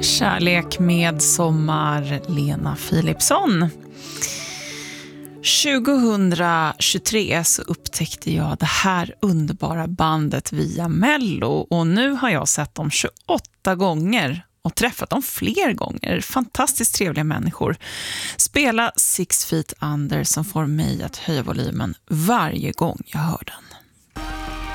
Kärlek med sommar, Lena Philipsson. 2023 så upptäckte jag det här underbara bandet via Mello och nu har jag sett dem 28 gånger och träffat dem fler gånger. Fantastiskt trevliga människor. Spela Six Feet Under som får mig att höja volymen varje gång jag hör den.